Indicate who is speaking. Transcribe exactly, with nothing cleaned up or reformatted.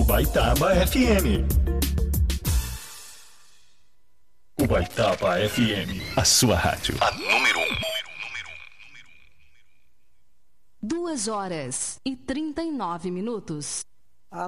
Speaker 1: Ubaitaba F M. Ubaitaba F M, a sua rádio. A número um.
Speaker 2: Duas horas e trinta e nove minutos.